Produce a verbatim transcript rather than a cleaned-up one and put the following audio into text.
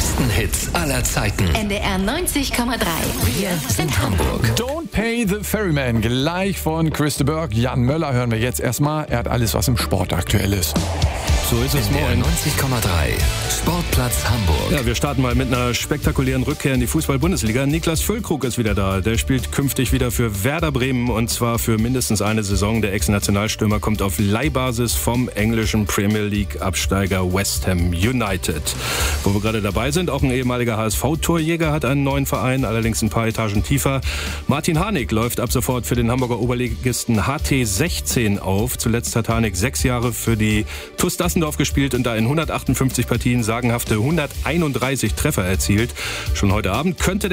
besten Hits aller Zeiten. N D R neunzig Komma drei. Wir sind Hamburg. Don't Pay the Ferryman, gleich von Chris de Burgh. Jan Möller hören wir jetzt erstmal. Er hat alles, was im Sport aktuell ist. So ist es. N D R Moin. neunzig Komma drei. Sportplatz Hamburg. Ja, wir starten mal mit einer spektakulären Rückkehr in die Fußball-Bundesliga. Niklas Füllkrug ist wieder da. Der spielt künftig wieder für Werder Bremen und zwar für mindestens eine Saison. Der Ex-Nationalstürmer kommt auf Leihbasis vom englischen Premier League-Absteiger West Ham United. Wo wir gerade dabei sind, auch ein ehemaliger H S V-Torjäger hat einen neuen Verein, allerdings ein paar Etagen tiefer. Martin Harnik läuft ab sofort für den Hamburger Oberligisten H T sechzehn auf. Zuletzt hat Harnik sechs Jahre für die T U S Dassendorf gespielt und da in hundertachtundfünfzig Partien sagenhafte hunderteinunddreißig Treffer erzielt. Schon heute Abend könnte